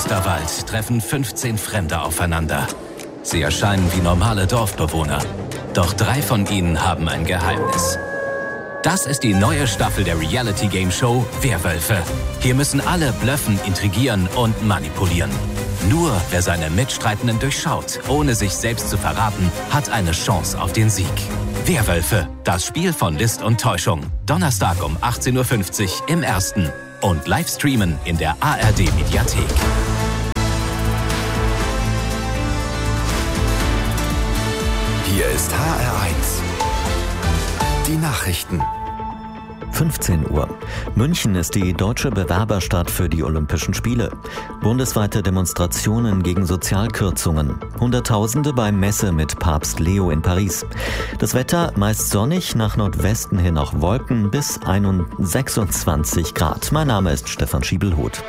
Osterwald treffen 15 Fremde aufeinander. Sie erscheinen wie normale Dorfbewohner. Doch 3 von ihnen haben ein Geheimnis. Das ist die neue Staffel der Reality-Game-Show Werwölfe. Hier müssen alle blöffen, intrigieren und manipulieren. Nur wer seine Mitstreitenden durchschaut, ohne sich selbst zu verraten, hat eine Chance auf den Sieg. Werwölfe, das Spiel von List und Täuschung. Donnerstag um 18:50 Uhr im Ersten. Und live streamen in der ARD-Mediathek. Hier ist HR1. Die Nachrichten. 15 Uhr. München ist die deutsche Bewerberstadt für die Olympischen Spiele. Bundesweite Demonstrationen gegen Sozialkürzungen. Hunderttausende bei Messe mit Papst Leo in Paris. Das Wetter meist sonnig, nach Nordwesten hin auch Wolken bis 26 Grad. Mein Name ist Stefan Schiebelhuth.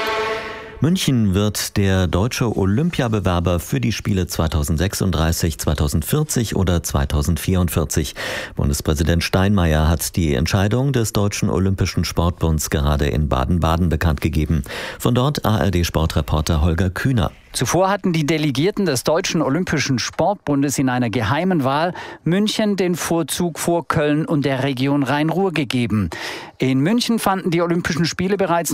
München wird der deutsche Olympiabewerber für die Spiele 2036, 2040 oder 2044. Bundespräsident Steinmeier hat die Entscheidung des Deutschen Olympischen Sportbunds gerade in Baden-Baden bekannt gegeben. Von dort ARD-Sportreporter Holger Kühner. Zuvor hatten die Delegierten des Deutschen Olympischen Sportbundes in einer geheimen Wahl München den Vorzug vor Köln und der Region Rhein-Ruhr gegeben. In München fanden die Olympischen Spiele bereits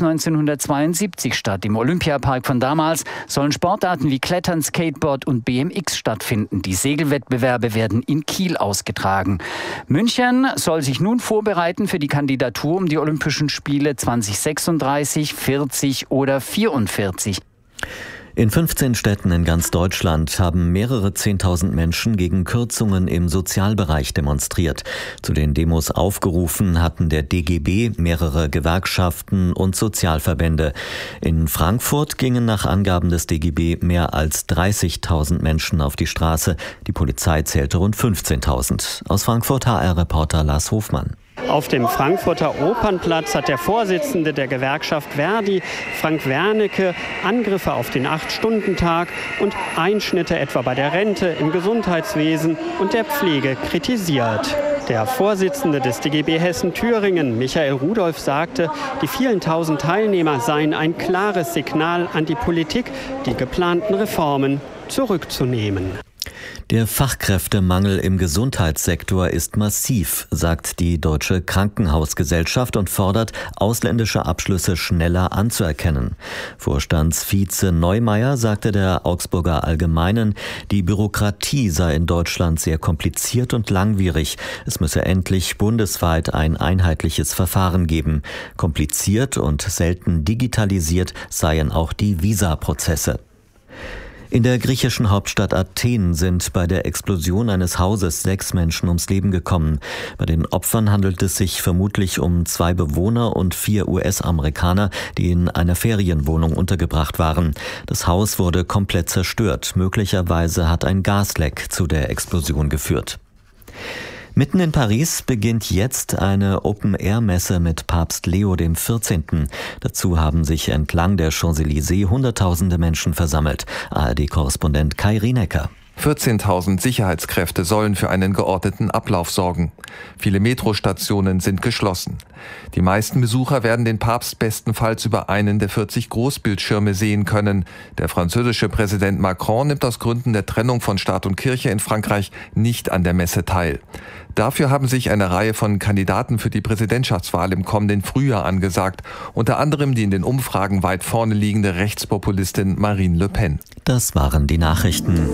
1972 statt. Im Olympiapark von damals sollen Sportarten wie Klettern, Skateboard und BMX stattfinden. Die Segelwettbewerbe werden in Kiel ausgetragen. München soll sich nun vorbereiten für die Kandidatur um die Olympischen Spiele 2036, 40 oder 44. In 15 Städten in ganz Deutschland haben mehrere 10.000 Menschen gegen Kürzungen im Sozialbereich demonstriert. Zu den Demos aufgerufen hatten der DGB, mehrere Gewerkschaften und Sozialverbände. In Frankfurt gingen nach Angaben des DGB mehr als 30.000 Menschen auf die Straße. Die Polizei zählte rund 15.000. Aus Frankfurt HR-Reporter Lars Hofmann. Auf dem Frankfurter Opernplatz hat der Vorsitzende der Gewerkschaft Verdi, Frank Wernicke, Angriffe auf den 8-Stunden-Tag und Einschnitte etwa bei der Rente, im Gesundheitswesen und der Pflege kritisiert. Der Vorsitzende des DGB Hessen-Thüringen, Michael Rudolph, sagte, die vielen tausend Teilnehmer seien ein klares Signal an die Politik, die geplanten Reformen zurückzunehmen. Der Fachkräftemangel im Gesundheitssektor ist massiv, sagt die Deutsche Krankenhausgesellschaft und fordert, ausländische Abschlüsse schneller anzuerkennen. Vorstandsvize Neumeier sagte der Augsburger Allgemeinen, die Bürokratie sei in Deutschland sehr kompliziert und langwierig. Es müsse endlich bundesweit ein einheitliches Verfahren geben. Kompliziert und selten digitalisiert seien auch die Visaprozesse. In der griechischen Hauptstadt Athen sind bei der Explosion eines Hauses 6 Menschen ums Leben gekommen. Bei den Opfern handelt es sich vermutlich um 2 Bewohner und 4 US-Amerikaner, die in einer Ferienwohnung untergebracht waren. Das Haus wurde komplett zerstört. Möglicherweise hat ein Gasleck zu der Explosion geführt. Mitten in Paris beginnt jetzt eine Open-Air-Messe mit Papst Leo XIV. Dazu haben sich entlang der Champs-Élysées Hunderttausende Menschen versammelt. ARD-Korrespondent Kai Rienecker. 14.000 Sicherheitskräfte sollen für einen geordneten Ablauf sorgen. Viele Metrostationen sind geschlossen. Die meisten Besucher werden den Papst bestenfalls über einen der 40 Großbildschirme sehen können. Der französische Präsident Macron nimmt aus Gründen der Trennung von Staat und Kirche in Frankreich nicht an der Messe teil. Dafür haben sich eine Reihe von Kandidaten für die Präsidentschaftswahl im kommenden Frühjahr angesagt. Unter anderem die in den Umfragen weit vorne liegende Rechtspopulistin Marine Le Pen. Das waren die Nachrichten.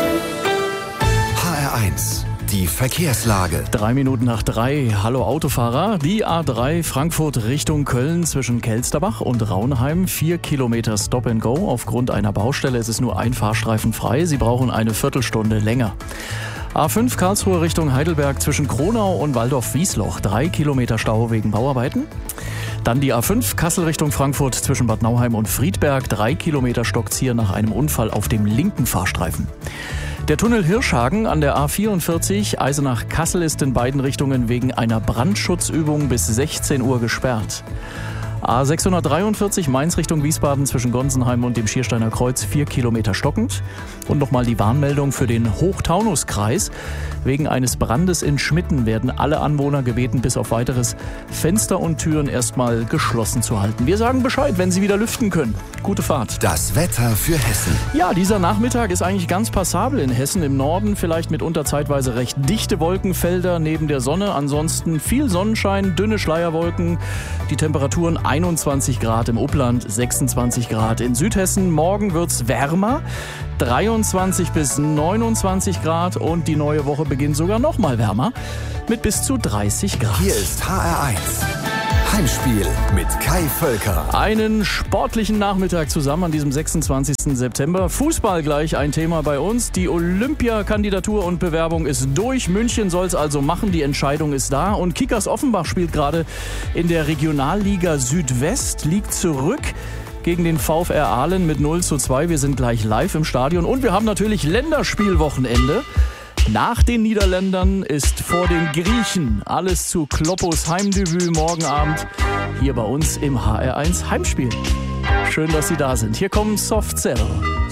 HR1, die Verkehrslage. 3:03. Hallo Autofahrer. Die A3 Frankfurt Richtung Köln zwischen Kelsterbach und Raunheim. 4 Kilometer Stop and Go. Aufgrund einer Baustelle ist es nur ein Fahrstreifen frei. Sie brauchen eine Viertelstunde länger. A5 Karlsruhe Richtung Heidelberg zwischen Kronau und Waldorf-Wiesloch. 3 Kilometer Stau wegen Bauarbeiten. Dann die A5 Kassel Richtung Frankfurt zwischen Bad Nauheim und Friedberg. 3 Kilometer Stockzier nach einem Unfall auf dem linken Fahrstreifen. Der Tunnel Hirschhagen an der A44 Eisenach-Kassel ist in beiden Richtungen wegen einer Brandschutzübung bis 16 Uhr gesperrt. A643 Mainz Richtung Wiesbaden zwischen Gonsenheim und dem Schiersteiner Kreuz 4 Kilometer stockend. Und nochmal die Warnmeldung für den Hochtaunuskreis. Wegen eines Brandes in Schmitten werden alle Anwohner gebeten, bis auf weiteres Fenster und Türen erstmal geschlossen zu halten. Wir sagen Bescheid, wenn Sie wieder lüften können. Gute Fahrt. Das Wetter für Hessen. Ja, dieser Nachmittag ist eigentlich ganz passabel in Hessen. Im Norden vielleicht mitunter zeitweise recht dichte Wolkenfelder neben der Sonne. Ansonsten viel Sonnenschein, dünne Schleierwolken. Die Temperaturen 21 Grad im Upland, 26 Grad in Südhessen. Morgen wird's wärmer. 23 bis 29 Grad und die neue Woche beginnt sogar noch mal wärmer mit bis zu 30 Grad. Hier ist HR1. Heimspiel mit Kai Völker. Einen sportlichen Nachmittag zusammen an diesem 26. September. Fußball gleich ein Thema bei uns. Die Olympiakandidatur und Bewerbung ist durch. München soll es also machen. Die Entscheidung ist da. Und Kickers Offenbach spielt gerade in der Regionalliga Südwest, liegt zurück gegen den VfR Aalen mit 0:2. Wir sind gleich live im Stadion und wir haben natürlich Länderspielwochenende. Nach den Niederländern ist vor den Griechen alles zu Kloppos Heimdebüt morgen Abend hier bei uns im HR1 Heimspiel. Schön, dass Sie da sind. Hier kommen Soft Cell.